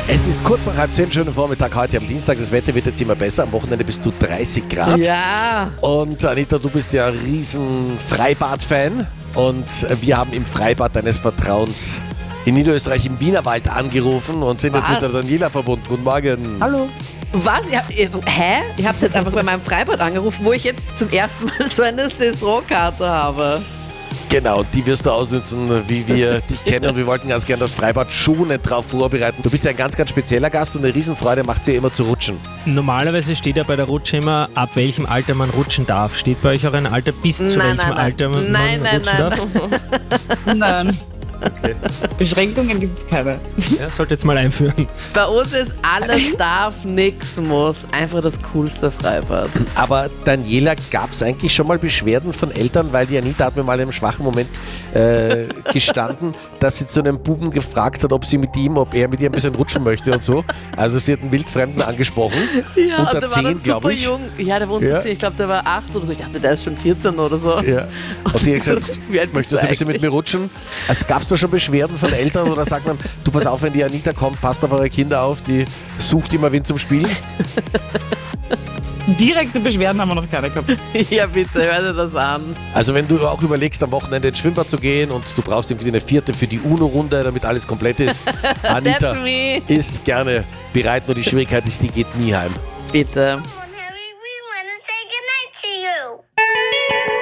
Es ist kurz nach 9:30, schönen Vormittag heute am Dienstag. Das Wetter wird jetzt immer besser. Am Wochenende bist du 30 Grad. Ja. Und Anita, du bist ja ein riesen Freibad-Fan. Und wir haben im Freibad deines Vertrauens in Niederösterreich im Wienerwald angerufen und sind jetzt mit der Daniela verbunden. Guten Morgen. Hallo. Was? Ihr habt jetzt einfach bei meinem Freibad angerufen, wo ich jetzt zum ersten Mal so eine Saisonkarte habe. Genau, die wirst du ausnutzen, wie wir dich kennen. Und wir wollten ganz gerne das Freibad schonend darauf vorbereiten. Du bist ja ein ganz, ganz spezieller Gast und eine Riesenfreude macht es dir immer zu rutschen. Normalerweise steht ja bei der Rutsche immer, ab welchem Alter man rutschen darf. Steht bei euch auch ein Alter, bis zu welchem Alter man rutschen darf? Nein. Okay. Beschränkungen gibt es keine. Ja, sollte jetzt mal einführen. Bei uns ist alles darf, nix muss. Einfach das coolste Freibad. Aber Daniela, gab es eigentlich schon mal Beschwerden von Eltern? Weil die Anita hat mir mal in einem schwachen Moment gestanden, dass sie zu einem Buben gefragt hat, ob er mit ihr ein bisschen rutschen möchte und so. Also sie hat einen Wildfremden angesprochen. Ja, unter und der 10, war dann super jung. Ja, der war unter 10. Ich glaube, der war 8 oder so. Ich dachte, der ist schon 14 oder so. Ja. Und die hat gesagt, Wie alt bist möchtest du ein du bisschen mit mir rutschen? Also gab es da schon Beschwerden von Eltern oder sagt man, du pass auf, wenn die Anita kommt, passt auf eure Kinder auf, die sucht immer wen zum Spielen? Direkte Beschwerden haben wir noch keine gehabt. Ja, bitte, hör dir das an. Also wenn du auch überlegst, am Wochenende ins Schwimmbad zu gehen und du brauchst irgendwie eine 4. für die UNO-Runde, damit alles komplett ist, Anita That's me. ist gerne bereit, nur die Schwierigkeit ist, die geht nie heim. Bitte.